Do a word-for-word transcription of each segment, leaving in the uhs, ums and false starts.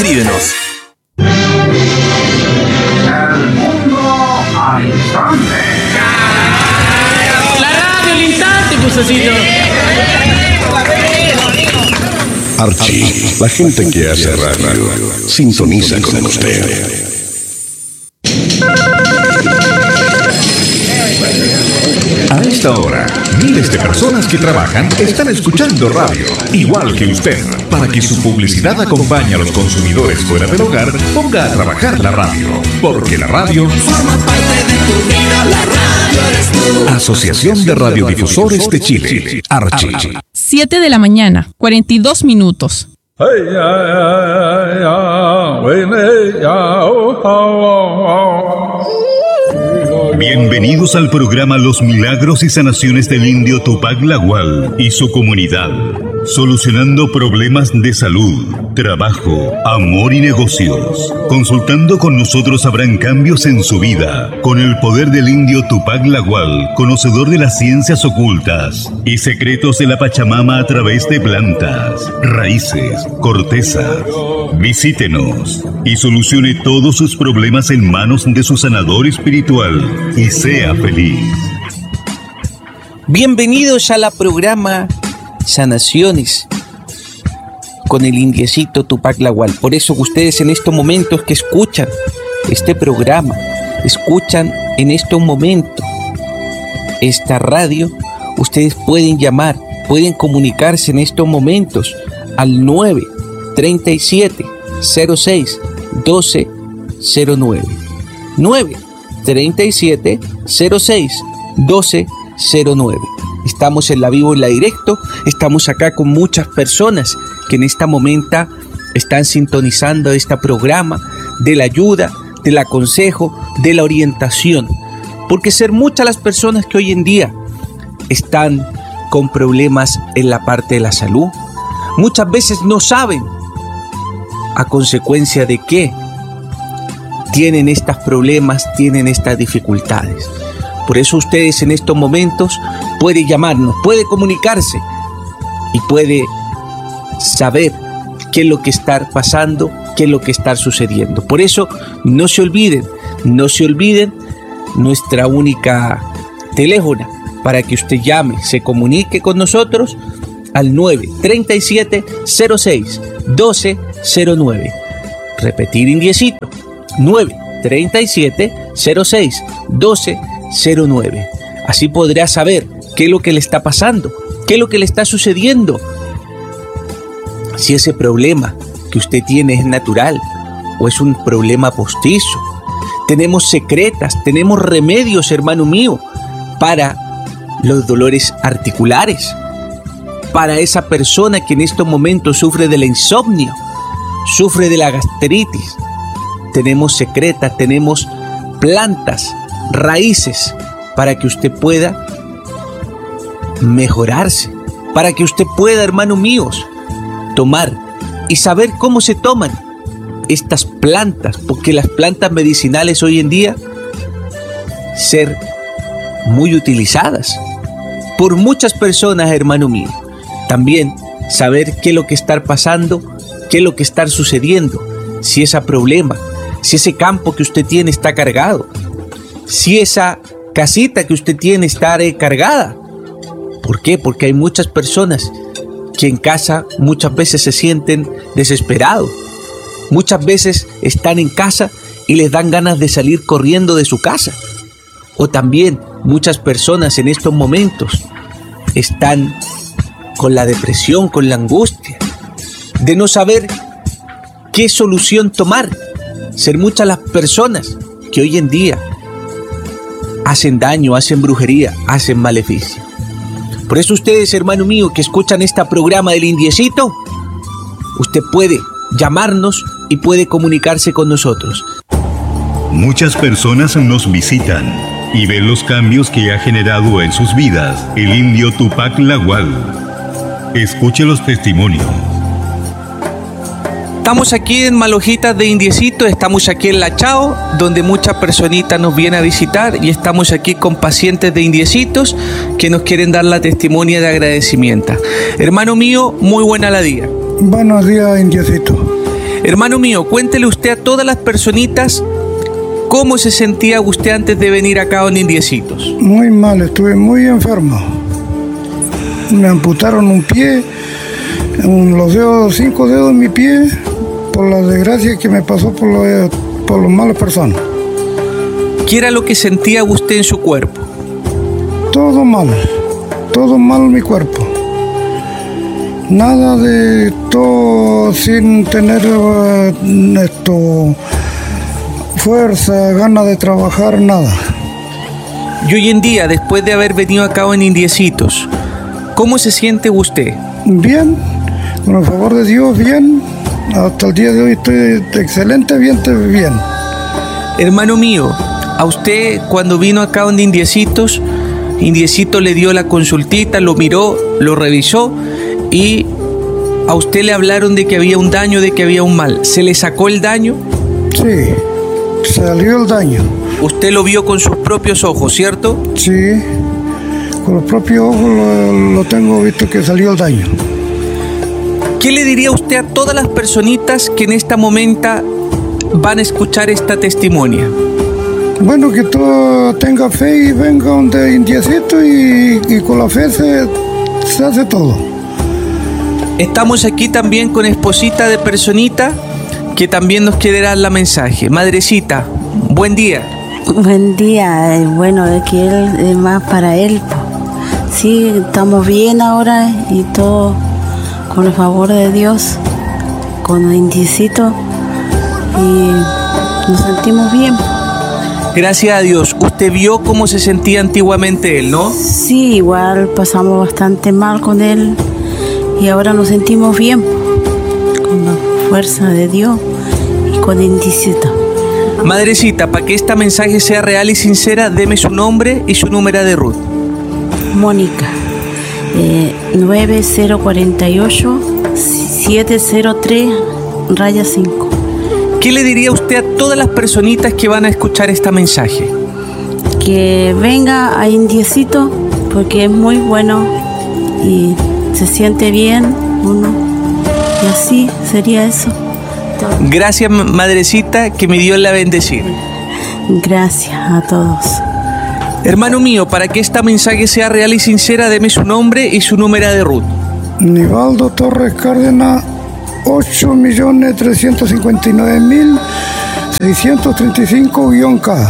Escríbenos. El mundo al instante. La radio al instante, Cusacito. Archie, la gente que hace radio, sintoniza con usted. A esta hora, miles de personas que trabajan están escuchando radio, igual que usted. Para que su publicidad acompañe a los consumidores fuera del hogar, ponga a trabajar la radio, porque la radio forma parte de tu vida, la radio eres tú. Asociación de Radiodifusores de Chile, Archie. siete de la mañana, cuarenta y dos minutos. Bienvenidos al programa Los Milagros y Sanaciones del Indio Tupac Lagual y su comunidad, solucionando problemas de salud, trabajo, amor y negocios. Consultando con nosotros habrán cambios en su vida, con el poder del Indio Tupac Lagual, conocedor de las ciencias ocultas y secretos de la Pachamama a través de plantas, raíces, cortezas. Visítenos y solucione todos sus problemas en manos de su sanador espiritual y sea feliz. Bienvenidos a la programa Sanaciones con el indiecito Tupac Lagual. Por eso ustedes en estos momentos que escuchan este programa, escuchan en estos momentos esta radio, ustedes pueden llamar, pueden comunicarse en estos momentos al nueve treinta y siete cero seis doce cero nueve nueve treinta y siete cero seis doce cero nueve. Estamos en la vivo, en la directo, estamos acá con muchas personas que en este momento están sintonizando este programa de la ayuda, del aconsejo, de la orientación, porque ser muchas las personas que hoy en día están con problemas en la parte de la salud, muchas veces no saben a consecuencia de qué tienen estos problemas, tienen estas dificultades. Por eso ustedes en estos momentos pueden llamarnos, puede comunicarse y puede saber qué es lo que está pasando, qué es lo que está sucediendo. Por eso no se olviden, no se olviden nuestra única teléfono para que usted llame, se comunique con nosotros al nueve treinta y siete cero seis doce cero nueve. Repetir indiecito, nueve treinta y siete cero seis doce cero nueve. Así podrá saber qué es lo que le está pasando, qué es lo que le está sucediendo. Si ese problema que usted tiene es natural o es un problema postizo. Tenemos secretas, tenemos remedios, hermano mío, para los dolores articulares, para esa persona que en estos momentos sufre de la insomnio, sufre de la gastritis. Tenemos secretas, tenemos plantas, raíces, para que usted pueda mejorarse, para que usted pueda, hermano míos, tomar y saber cómo se toman estas plantas, porque las plantas medicinales hoy en día ser muy utilizadas por muchas personas, hermano mío. También saber qué es lo que está pasando, qué es lo que está sucediendo, si ese problema, si ese campo que usted tiene está cargado, si esa casita que usted tiene está cargada. ¿Por qué? Porque hay muchas personas que en casa muchas veces se sienten desesperados. Muchas veces están en casa y les dan ganas de salir corriendo de su casa. O también muchas personas en estos momentos están con la depresión, con la angustia, de no saber qué solución tomar. Ser muchas las personas que hoy en día hacen daño, hacen brujería, hacen maleficio. Por eso ustedes, hermano mío, que escuchan este programa del Indiecito, usted puede llamarnos y puede comunicarse con nosotros. Muchas personas nos visitan y ven los cambios que ha generado en sus vidas el Indio Tupac Lagual. Escuche los testimonios. Estamos aquí en Malojitas de Indiecito, estamos aquí en La Chao, donde muchas personitas nos vienen a visitar y estamos aquí con pacientes de Indiecitos que nos quieren dar la testimonia de agradecimiento. Hermano mío, muy buena la día. Buenos días, Indiecito. Hermano mío, cuéntele usted a todas las personitas cómo se sentía usted antes de venir acá a Don Indiecitos. Muy mal, estuve muy enfermo. Me amputaron un pie, un, los dedos, cinco dedos en mi pie, por la desgracia que me pasó por, lo, por las malas personas. ¿Qué era lo que sentía usted en su cuerpo? Todo mal, todo mal en mi cuerpo. Nada de todo sin tener uh, esto, fuerza, ganas de trabajar, nada. Y hoy en día, después de haber venido acá en Indiecitos, ¿cómo se siente usted? Bien, con el favor de Dios, bien. Hasta el día de hoy estoy excelente, bien, bien. Hermano mío, a usted cuando vino acá en Indiecitos, Indiecito le dio la consultita, lo miró, lo revisó y a usted le hablaron de que había un daño, de que había un mal. ¿Se le sacó el daño? Sí, salió el daño. Usted lo vio con sus propios ojos, ¿cierto? Sí, con los propios ojos lo, lo tengo visto que salió el daño. ¿Qué le diría usted a todas las personitas que en este momento van a escuchar esta testimonia? Bueno, que todo tenga fe y venga donde Indiecito y, y con la fe se, se hace todo. Estamos aquí también con esposita de personita que también nos quiere dar la mensaje. Madrecita, buen día. Buen día, eh, bueno, es que él es más para él. Sí, estamos bien ahora y todo con el favor de Dios, con el Indiecito y nos sentimos bien. Gracias a Dios. Usted vio cómo se sentía antiguamente él, ¿no? Sí, igual pasamos bastante mal con él y ahora nos sentimos bien con la fuerza de Dios y con el Indiecito. Madrecita, para que este mensaje sea real y sincera, deme su nombre y su número de Ruth. Mónica, eh, nueve cero cuatro ocho siete cero tres raya cinco. ¿Qué le diría usted a todas las personitas que van a escuchar este mensaje? Que venga a Indiecito porque es muy bueno y se siente bien uno. Y así sería eso. Todo. Gracias, madrecita, que mi Dios la bendecir. Gracias a todos. Hermano mío, para que este mensaje sea real y sincera, deme su nombre y su número de Ruth. Nivaldo Torres Cárdenas, ocho millones trescientos cincuenta y nueve mil seiscientos treinta y cinco guión K.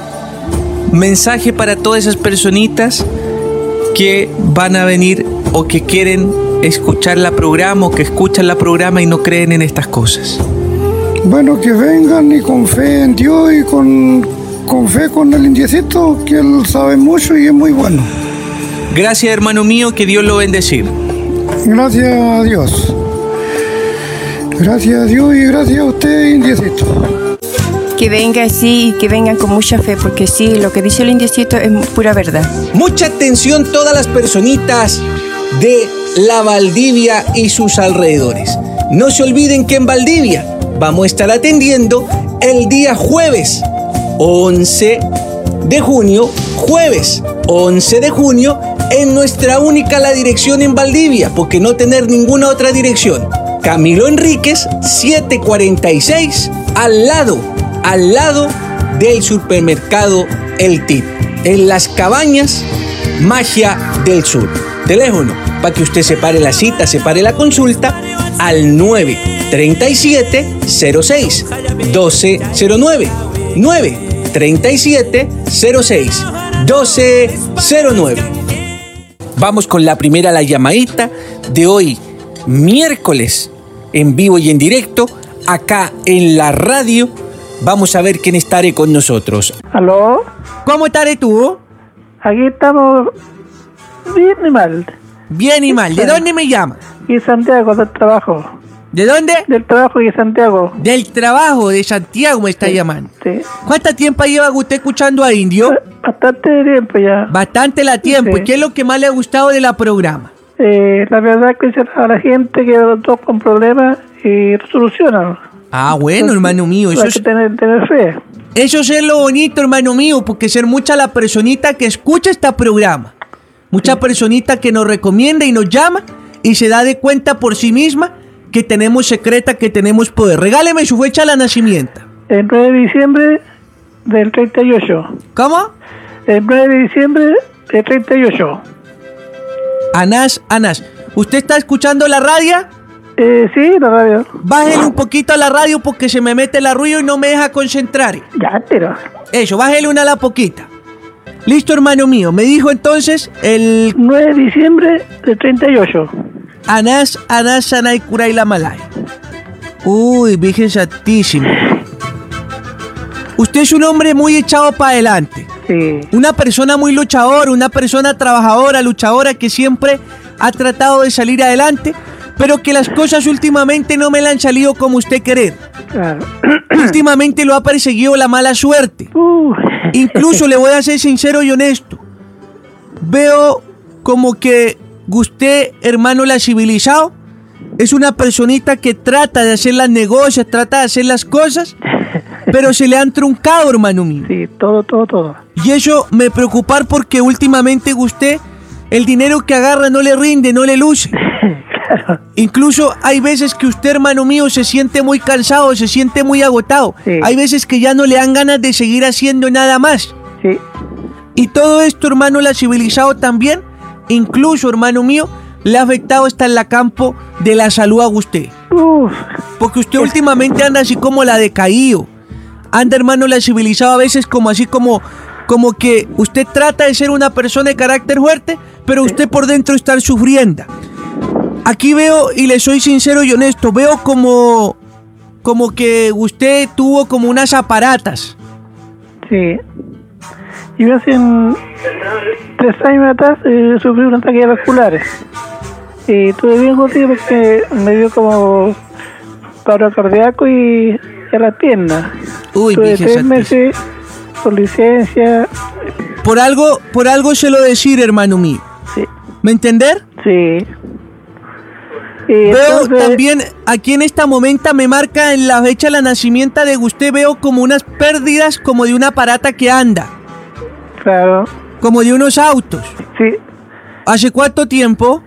Mensaje para todas esas personitas que van a venir o que quieren escuchar la programa o que escuchan la programa y no creen en estas cosas. Bueno, que vengan y con fe en Dios y con, con fe con el Indiecito, que él sabe mucho y es muy bueno. Gracias, hermano mío, que Dios lo bendecir. Gracias a Dios. Gracias a Dios y gracias a usted, Indiecito. Que venga así y que vengan con mucha fe, porque sí, lo que dice el Indiecito es pura verdad. Mucha atención todas las personitas de la Valdivia y sus alrededores. No se olviden que en Valdivia vamos a estar atendiendo el día jueves once de junio, jueves once de junio, en nuestra única la dirección en Valdivia, porque no tener ninguna otra dirección. Camilo Enríquez, setecientos cuarenta y seis, al lado, al lado del supermercado El Tip, en Las Cabañas, Magia del Sur. Teléfono, para que usted separe la cita, separe la consulta, al nueve treinta y siete cero seis doce cero nueve, nueve treinta y siete cero seis doce cero nueve. Vamos con la primera, la llamadita de hoy, miércoles, en vivo y en directo, acá en la radio. Vamos a ver quién estará con nosotros. ¿Aló? ¿Cómo estaré tú? Aquí estamos bien y mal. Bien y mal. ¿De dónde me llama? Y Santiago, del trabajo. ¿De dónde? Del trabajo y de Santiago. Del trabajo de Santiago me está sí, llamando. Sí. ¿Cuánto tiempo lleva usted escuchando a Indio? Bastante tiempo ya. Bastante la tiempo. Sí. ¿Y qué es lo que más le ha gustado de la programa? Eh, la verdad es que a la gente que toca con problemas y solucionan. Ah, bueno, entonces, hermano mío. Eso hay es, que tener, tener fe. Eso es lo bonito, hermano mío, porque ser mucha la personita que escucha este programa. Mucha sí. personita que nos recomienda y nos llama y se da de cuenta por sí misma que tenemos secreta, que tenemos poder. Regáleme su fecha de nacimiento. El nueve de diciembre del treinta y ocho. ¿Cómo? El nueve de diciembre del treinta y ocho. Anás, Anás, ¿usted está escuchando la radio? Eh, sí, la radio. Bájele un poquito a la radio porque se me mete el ruido y no me deja concentrar. Ya, pero... Eso, bájele una a la poquita. Listo, hermano mío. Me dijo entonces el... nueve de diciembre del treinta y ocho. Anás, Anás, Sanay, Kuray, la Malay. Uy, Virgen Santísima. Usted es un hombre muy echado para adelante. Sí. Una persona muy luchadora, una persona trabajadora, luchadora que siempre ha tratado de salir adelante, pero que las cosas últimamente no me le han salido como usted querer. Claro. Últimamente lo ha perseguido la mala suerte. Uh. Incluso le voy a ser sincero y honesto. Veo como que usted, hermano la civilizado, es una personita que trata de hacer los negocios, trata de hacer las cosas, pero se le han truncado, hermano mío. Sí, todo, todo, todo. Y eso me preocupa porque últimamente usted, el dinero que agarra no le rinde, no le luce. Claro. Incluso hay veces que usted, hermano mío, se siente muy cansado, se siente muy agotado. Sí. Hay veces que ya no le dan ganas de seguir haciendo nada más. Sí. Y todo esto, hermano, la civilizado también, incluso, hermano mío, le ha afectado hasta en la campo de la salud a usted. Uf. Porque usted últimamente anda así como la decaído. Anda, hermano, la civilizado a veces como así como, como que usted trata de ser una persona de carácter fuerte, pero usted por dentro está sufriendo. Aquí veo, y le soy sincero y honesto, veo como, como que usted tuvo como unas aparatas. Sí. Yo hace tres años atrás eh, sufrí un ataque vasculares. Y tuve bien jodido porque me dio como paro cardíaco y a las piernas. Uy, tuve dije, tres meses con licencia. Por algo, por algo se lo decir, hermano mío. Sí. ¿Me entender? Sí. Y veo entonces, también, aquí en esta momento me marca en la fecha de la nacimiento de usted, veo como unas pérdidas como de una aparata que anda. Claro. Como de unos autos. Sí. ¿Hace cuánto tiempo?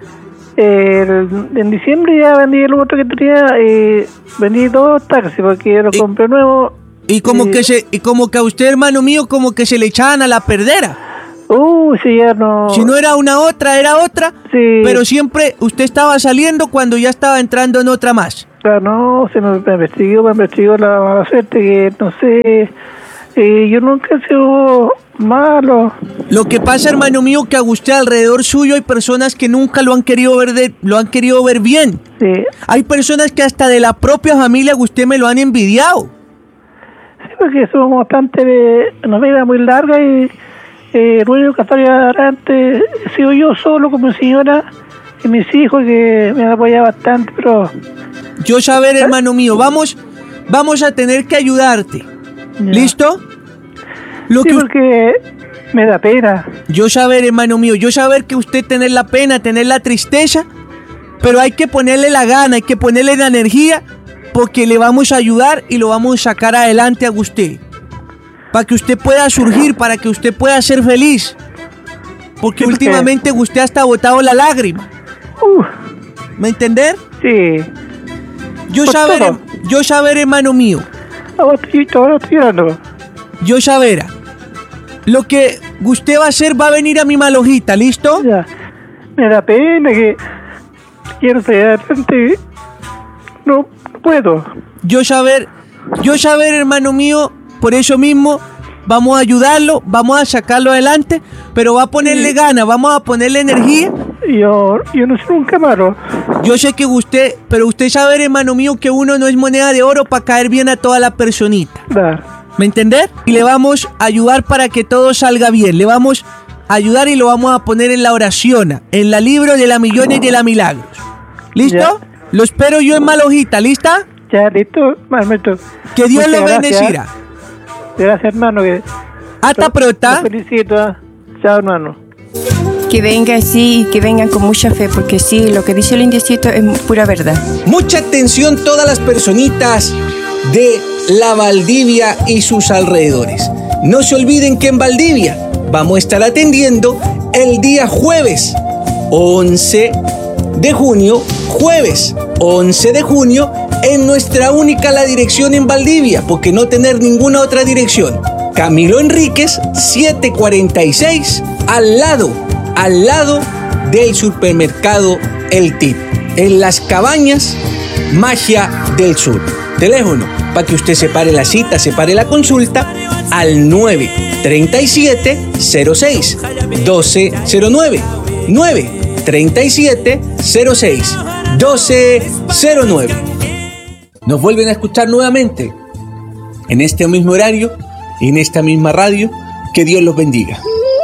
Eh, en diciembre ya vendí el otro que tenía y vendí dos taxis porque lo compré nuevo. Y como y... que se, y como que a usted, hermano mío, como que se le echaban a la perdera. Uh, sí, ya no. Si no era una otra, era otra. Sí. Pero siempre usted estaba saliendo cuando ya estaba entrando en otra más. Claro, no, se me, me investigó, me investigó la mala suerte que no sé. Eh, yo nunca he sido malo. Lo que pasa, hermano mío, que a usted alrededor suyo hay personas que nunca lo han querido ver de, lo han querido ver bien. Sí. Hay personas que hasta de la propia familia usted me lo han envidiado. Sí, porque somos bastante de una vida muy larga y eh, el único que hasta adelante he sido yo solo como señora y mis hijos que me han apoyado bastante, pero... Yo saber, hermano mío, vamos, vamos a tener que ayudarte. Ya. ¿Listo? Lo sí, que porque me da pena. Yo saber, hermano mío, yo saber que usted tener la pena, tener la tristeza, pero hay que ponerle la gana, hay que ponerle la energía, porque le vamos a ayudar y lo vamos a sacar adelante a usted. Para que usted pueda surgir, para que usted pueda ser feliz. Porque sí, últimamente porque... usted hasta ha botado la lágrima. Uh. ¿Me entender? Sí. Yo saber, yo saber, hermano mío. Ahora estoy, ahora estoy llorando. Yo saber. Lo que usted va a hacer va a venir a mi malojita, ¿listo? Ya. Me da pena que quiero salir adelante. No, no puedo. Yo saber, yo saber, hermano mío, por eso mismo vamos a ayudarlo, vamos a sacarlo adelante, pero va a ponerle sí. ganas, vamos a ponerle energía. Yo, yo no soy nunca malo. Yo sé que usted, pero usted sabe, hermano mío, que uno no es moneda de oro para caer bien a toda la personita. Claro. ¿Me entender? Y le vamos a ayudar para que todo salga bien. Le vamos a ayudar y lo vamos a poner en la oración, en la libro de la millones de la milagros. ¿Listo? Ya. Lo espero yo en Malojita, ¿lista? Ya, listo, hermano. Que Dios le bendecirá. Gracias, hermano. Que... Hasta pronto. Felicito. Chao, hermano. Que venga así y que vengan con mucha fe, porque sí, lo que dice el indiecito es pura verdad. Mucha atención todas las personitas de la Valdivia y sus alrededores. No se olviden que en Valdivia vamos a estar atendiendo el día jueves once de junio, jueves once de junio, en nuestra única la dirección en Valdivia, porque no tener ninguna otra dirección. Camilo Enríquez, setecientos cuarenta y seis, al lado, al lado del supermercado El Tip, en Las Cabañas, Magia del Sur. Teléfono, para que usted separe la cita, separe la consulta, al nueve treinta y siete, cero seis, doce cero nueve, nueve treinta y siete, cero seis, doce cero nueve. Nos vuelven a escuchar nuevamente en este mismo horario y en esta misma radio. Que Dios los bendiga.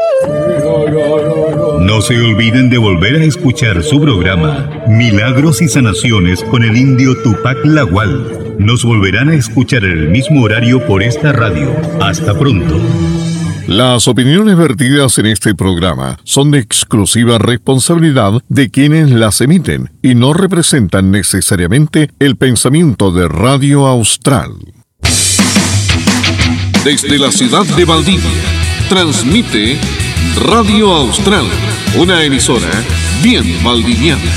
No se olviden de volver a escuchar su programa Milagros y Sanaciones con el indio Tupac Lagual. Nos volverán a escuchar en el mismo horario por esta radio. Hasta pronto. Las opiniones vertidas en este programa son de exclusiva responsabilidad de quienes las emiten y no representan necesariamente el pensamiento de Radio Austral. Desde la ciudad de Valdivia, transmite Radio Austral, una emisora bien valdiviana.